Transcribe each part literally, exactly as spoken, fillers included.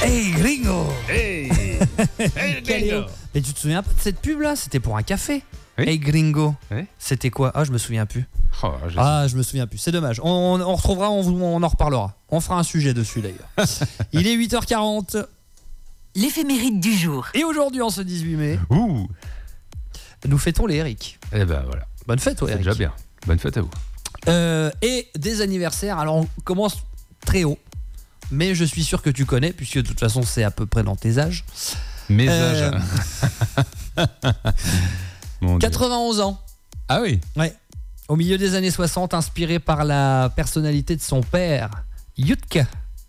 Hey gringo. Hey, hey gringo. Et tu te souviens pas de cette pub là? C'était pour un café. Oui. Hey gringo. Oui. C'était quoi? Ah, je me souviens plus. Oh, je Ah, je me souviens plus. C'est dommage. On, on, on retrouvera, on, vous- on en reparlera. On fera un sujet dessus d'ailleurs. Il est huit heures quarante. L'éphéméride du jour. Et aujourd'hui, en ce dix-huit mai, Ouh. nous fêtons les Eric. Eh ben voilà. Bonne fête, ouais, C'est Eric. déjà bien. Bonne fête à vous. Euh, et des anniversaires. Alors, on commence très haut. Mais je suis sûr que tu connais, puisque de toute façon, c'est à peu près dans tes âges. Mes Euh, âges. Mon Dieu. quatre-vingt-onze ans. Ah oui. Ouais. Au milieu des années soixante, inspiré par la personnalité de son père, Jutka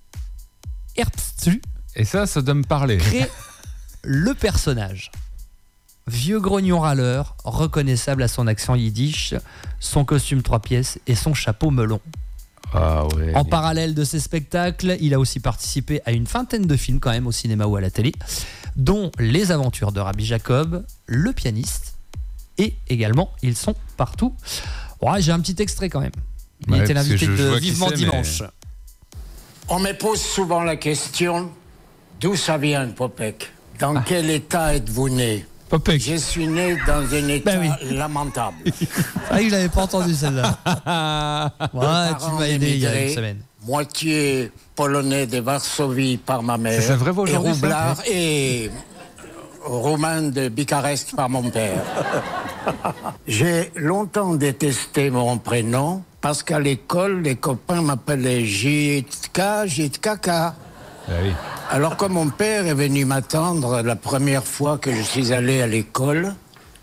Herbstu, Et ça, ça doit me parler. crée le personnage. Vieux grognon râleur, reconnaissable à son accent yiddish, son costume trois pièces et son chapeau melon. Ah ouais. En parallèle de ces spectacles, il a aussi participé à une vingtaine de films quand même au cinéma ou à la télé, dont Les Aventures de Rabbi Jacob, Le Pianiste, et également Ils sont partout. Ouais, j'ai un petit extrait quand même. Il Ouais, était parce que l'invité je- je de vois qui Vivement c'est, Dimanche. On me pose souvent la question, d'où ça vient, Popek? Dans quel état êtes-vous né? Popek. Je suis né dans un état Ben oui. lamentable. Ah, je l'avais pas entendu celle-là. Ouais, tu Parents m'as aidé il y a émigrés, une semaine. Moitié polonais de Varsovie par ma mère. C'est sa vraie voix et aujourd'hui, ça roublard et roumain de Bucarest par mon père. J'ai longtemps détesté mon prénom parce qu'à l'école, les copains m'appelaient Jitka, Jitkaka. Ah oui. Alors quand mon père est venu m'attendre la première fois que je suis allé à l'école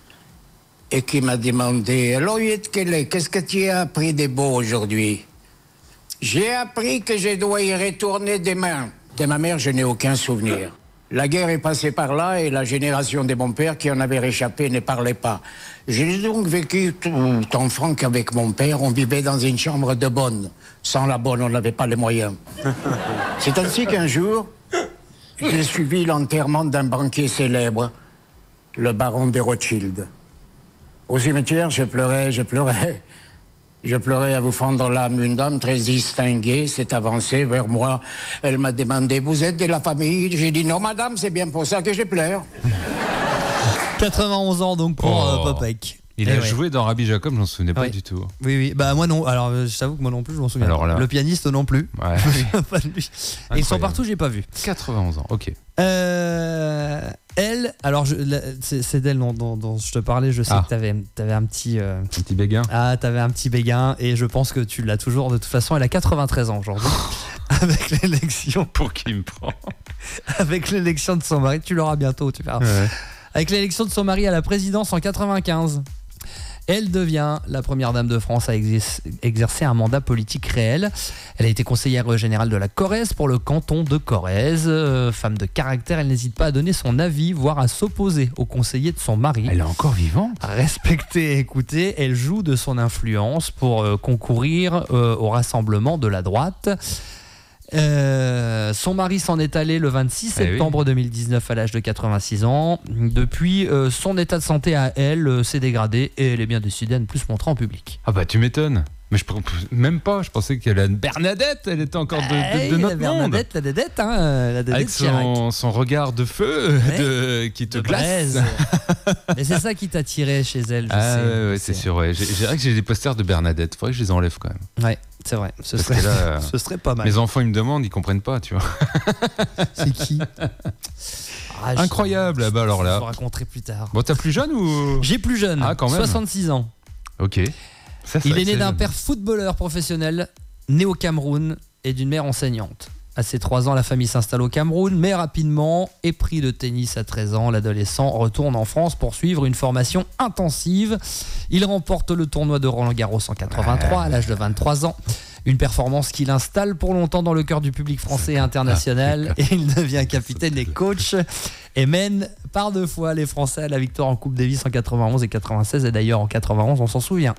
et qu'il m'a demandé « Alors Yetkele, qu'est-ce que tu as appris de beau aujourd'hui ?» J'ai appris que je dois y retourner demain. De ma mère, je n'ai aucun souvenir. La guerre est passée par là et la génération de mon père qui en avait réchappé ne parlait pas. J'ai donc vécu tout enfant qu'avec mon père, on vivait dans une chambre de bonne. Sans la bonne, on n'avait pas les moyens. C'est ainsi qu'un jour, j'ai suivi l'enterrement d'un banquier célèbre, le baron de Rothschild. Au cimetière, je pleurais, je pleurais. Je pleurais à vous fendre l'âme. Une dame très distinguée s'est avancée vers moi. Elle m'a demandé « Vous êtes de la famille ?» J'ai dit « Non, madame, c'est bien pour ça que je pleure. » quatre-vingt-onze ans donc pour Oh. euh, Popek. Il Eh a ouais. joué dans Rabbi Jacob, je m'en souvenais pas Oui. du tout. Oui, oui. Bah moi non. Alors euh, je t'avoue que moi non plus, je m'en souviens. Alors pas. là. Le pianiste non plus. Ouais. Je me souviens pas de lui. Et Ils sont Incroyable. partout, j'ai pas vu. quatre-vingt-onze ans, ok. Euh, elle, alors je, la- c'est, c'est d'elle dont, dont- dont je te parlais. Je sais Ah. que t'avais, t'avais un petit, euh, Un petit béguin. ah, t'avais un petit béguin, et je pense que tu l'as toujours. De toute façon, elle a quatre-vingt-treize ans aujourd'hui. Avec l'élection, Pour qui me prend. avec l'élection de son mari, tu l'auras bientôt. Tu verras. Ouais. Avec l'élection de son mari à la présidence en quatre-vingt-quinze. Elle devient la première dame de France à exer- exercer un mandat politique réel. Elle a été conseillère générale de la Corrèze pour le canton de Corrèze. Euh, femme de caractère, elle n'hésite pas à donner son avis, voire à s'opposer aux conseillers de son mari. Elle est encore vivante. Respectée et écoutée, elle joue de son influence pour euh, concourir euh, au rassemblement de la droite. Euh, son mari s'en est allé le vingt-six Eh oui. septembre deux mille dix-neuf à l'âge de quatre-vingt-six ans. Depuis, euh, son état de santé à elle euh, s'est dégradé et elle est bien décidée à ne plus se montrer en public. Ah bah tu m'étonnes. Mais je même pas, je pensais qu'elle a une Bernadette, elle était encore de, de, Hey, de notre la monde. Bernadette, la dédette, hein, la dédette Avec Chirac. son, son regard de feu Ouais. de, qui te De glace. braise. Et c'est ça qui t'a tiré chez elle, je Ah sais. ouais, ouais, je c'est sais. sûr. Ouais. J'ai, j'ai vrai que j'ai des posters de Bernadette. Faudrait que je les enlève quand même. Ouais, c'est vrai. Ce Parce serait, que là, euh, ce serait pas mal. Mes enfants ils me demandent, ils comprennent pas, tu vois. C'est qui Ah, je- Incroyable, ah bah alors là. Je vous raconterai plus tard. Bon, t'as plus jeune ou J'ai plus jeune, Ah, quand même. soixante-six ans. Ok. Ça, c'est Il vrai est que né c'est d'un jeune. père footballeur professionnel, né au Cameroun, et d'une mère enseignante. À ses trois ans, la famille s'installe au Cameroun, mais rapidement, épris de tennis à treize ans, l'adolescent retourne en France pour suivre une formation intensive. Il remporte le tournoi de Roland-Garros en quatre-vingt-trois à l'âge de vingt-trois ans. Une performance qui l'installe pour longtemps dans le cœur du public français et international. Et il devient capitaine et coach et mène par deux fois les Français à la victoire en Coupe Davis en quatre-vingt-onze et quatre-vingt-seize. Et d'ailleurs, en quatre-vingt-onze, on s'en souvient.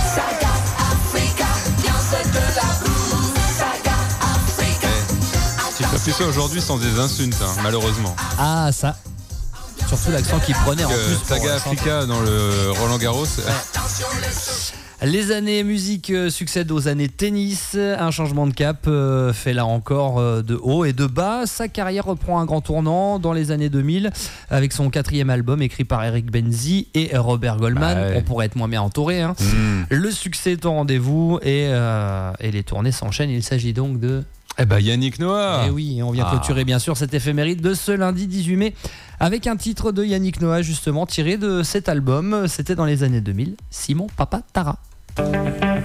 Tu fais plus ça aujourd'hui sans des insultes, hein, malheureusement. Ah, ça. Surtout l'accent qu'il prenait en Que plus. pour, Saga euh, Africa dans le Roland Garros. Les années musique euh, succèdent aux années tennis. Un changement de cap euh, fait là encore euh, de haut et de bas. Sa carrière reprend un grand tournant dans les années deux mille avec son quatrième album écrit par Eric Benzi et Robert Goldman. Bah ouais. On pourrait être moins bien entouré. Hein. Mmh. Le succès est au rendez-vous et, euh, et les tournées s'enchaînent. Il s'agit donc de... Eh ben Yannick Noah. Et oui, on vient Ah. clôturer bien sûr cette éphéméride de ce lundi dix-huit mai avec un titre de Yannick Noah justement tiré de cet album. C'était dans les années deux mille. Simon Papa Tara.